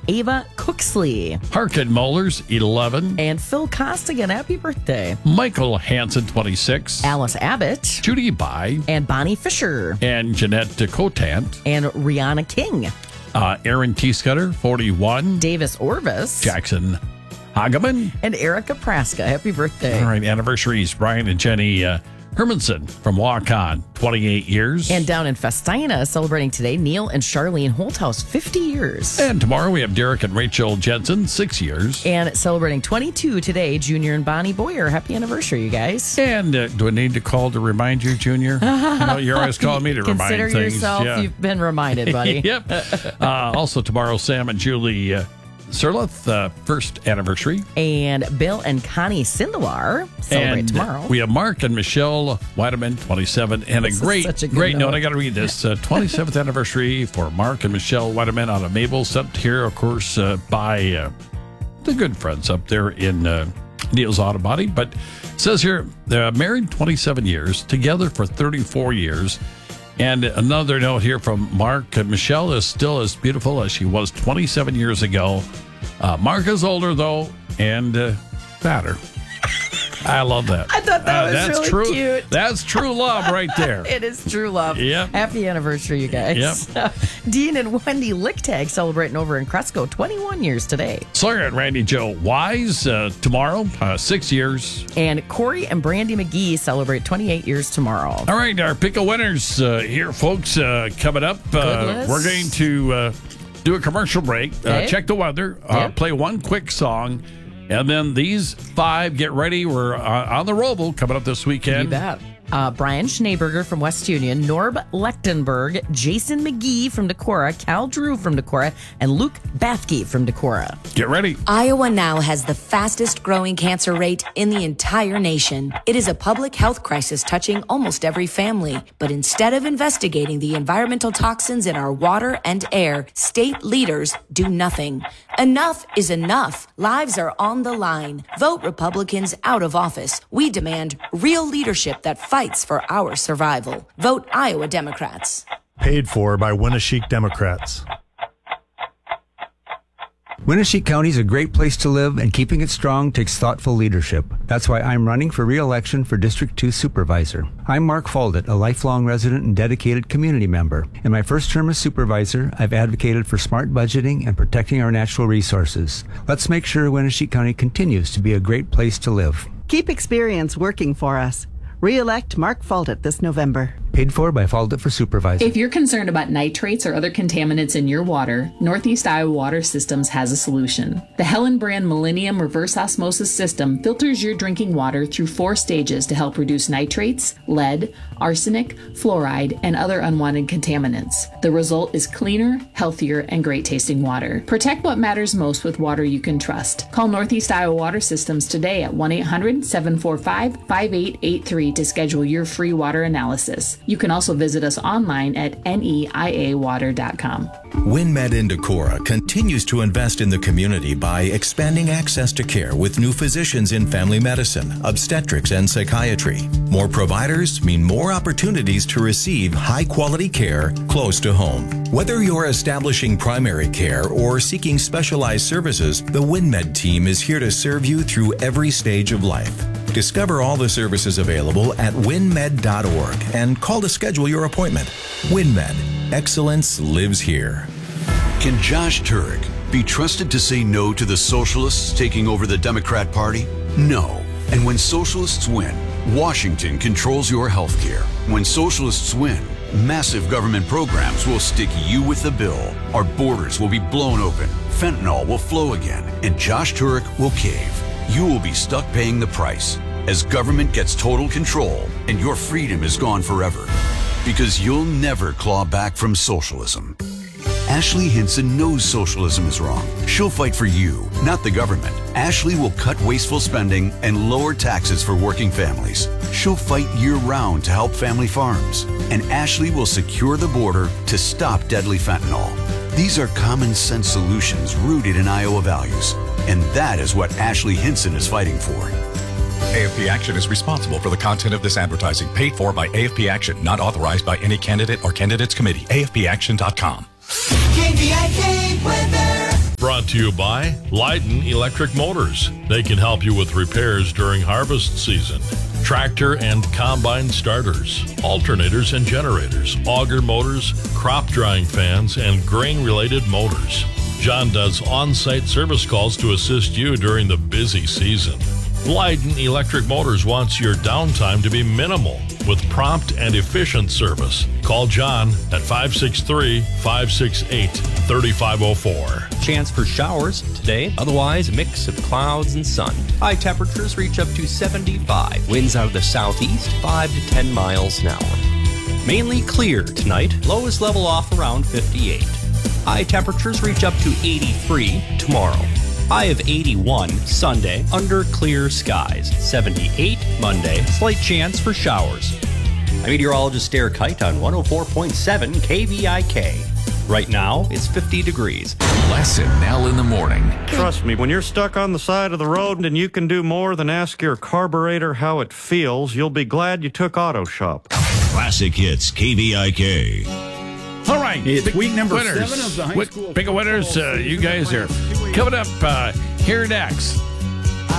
Ava Cooksley. Harkin Mollers, 11. And Phil Costigan, happy birthday. Michael Hansen, 26. Alice Abbott. Judy Bai. And Bonnie Fisher. And Jeanette Cotant. And Rihanna King. Aaron T. Scudder, 41. Davis Orvis. Jackson Hageman. And Erica Praska. Happy birthday. All right, anniversaries. Brian and Jenny Hermanson from Walk-On, 28 years. And down in Festina, celebrating today, Neil and Charlene Holthouse, 50 years. And tomorrow we have Derek and Rachel Jensen, 6 years. And celebrating 22 today, Junior and Bonnie Boyer. Happy anniversary, you guys. And do I need to call to remind you, Junior? You're always calling me to remind things. Consider yourself, you've been reminded, buddy. Yep. Also tomorrow, Sam and Julie Sirleth, first anniversary. And Bill and Connie Sindelar celebrate tomorrow. We have Mark and Michelle Weideman, 27. And a great note. I got to read this. 27th anniversary for Mark and Michelle Weideman out of Mabel, sent here, of course, by the good friends up there in Neil's Auto Body. But it says here, they're married 27 years, together for 34 years. And another note here from Mark. Michelle is still as beautiful as she was 27 years ago. Mark is older, though, and fatter. I love that. I thought that was really cute. That's true love right there. It is true love. Yep. Happy anniversary, you guys. Yep. Dean and Wendy Lichtag celebrating over in Cresco, 21 years today. Sawyer and Randy Joe Wise tomorrow, 6 years. And Corey and Brandy McGee celebrate 28 years tomorrow. All right, our pick of winners here, folks, coming up. We're going to do a commercial break, check the weather, play one quick song. And then these 5, get ready. We're on the Roval coming up this weekend. You bet. Brian Schneeberger from West Union, Norb Lechtenberg, Jason McGee from Decorah, Cal Drew from Decorah, and Luke Bathke from Decorah. Get ready. Iowa now has the fastest growing cancer rate in the entire nation. It is a public health crisis touching almost every family. But instead of investigating the environmental toxins in our water and air, state leaders do nothing. Enough is enough. Lives are on the line. Vote Republicans out of office. We demand real leadership that fights for our survival. Vote Iowa Democrats. Paid for by Winneshiek Democrats. Winneshiek County is a great place to live, and keeping it strong takes thoughtful leadership. That's why I'm running for re-election for District 2 Supervisor. I'm Mark Faldett, a lifelong resident and dedicated community member. In my first term as supervisor, I've advocated for smart budgeting and protecting our natural resources. Let's make sure Winneshiek County continues to be a great place to live. Keep experience working for us. Re-elect Mark Faldett this November. Paid for by Faldett for Supervisor. If you're concerned about nitrates or other contaminants in your water, Northeast Iowa Water Systems has a solution. The Helen brand Millennium Reverse Osmosis System filters your drinking water through 4 stages to help reduce nitrates, lead, arsenic, fluoride, and other unwanted contaminants. The result is cleaner, healthier, and great tasting water. Protect what matters most with water you can trust. Call Northeast Iowa Water Systems today at 1-800-745-5883 to schedule your free water analysis. You can also visit us online at neiawater.com. WinMed in Decorah continues to invest in the community by expanding access to care with new physicians in family medicine, obstetrics, and psychiatry. More providers mean more opportunities to receive high-quality care close to home. Whether you're establishing primary care or seeking specialized services, the WinMed team is here to serve you through every stage of life. Discover all the services available at winmed.org and call to schedule your appointment. WinMed. Excellence lives here. Can Josh Turek be trusted to say no to the socialists taking over the Democrat Party? No. And when socialists win, Washington controls your health care. When socialists win, massive government programs will stick you with the bill. Our borders will be blown open. Fentanyl will flow again. And Josh Turek will cave. You will be stuck paying the price as government gets total control and your freedom is gone forever. Because you'll never claw back from socialism. Ashley Hinson knows socialism is wrong. She'll fight for you, not the government. Ashley will cut wasteful spending and lower taxes for working families. She'll fight year-round to help family farms. And Ashley will secure the border to stop deadly fentanyl. These are common-sense solutions rooted in Iowa values. And that is what Ashley Hinson is fighting for. AFP Action is responsible for the content of this advertising, paid for by AFP Action, not authorized by any candidate or candidates committee. AFPAction.com. KVIK weather. Brought Brought to you by Leiden Electric Motors. They can help you with repairs during harvest season. Tractor and combine starters, alternators and generators, auger motors, crop drying fans, and grain-related motors. John does on-site service calls to assist you during the busy season. Leiden Electric Motors wants your downtime to be minimal with prompt and efficient service. Call John at 563-568-3504. Chance for showers today, otherwise a mix of clouds and sun. High temperatures reach up to 75. Winds out of the southeast, 5 to 10 miles an hour. Mainly clear tonight, lowest level off around 58. High temperatures reach up to 83 tomorrow. High of 81 Sunday, under clear skies. 78 Monday, slight chance for showers. I'm meteorologist Derek Height on 104.7 KVIK. Right now, it's 50 degrees. Les and Nell in the morning. Trust me, when you're stuck on the side of the road and you can do more than ask your carburetor how it feels, you'll be glad you took Auto Shop. Classic Hits KVIK. All right, it's week number winners. 7 of the high school. Big winners, you guys are coming up here next.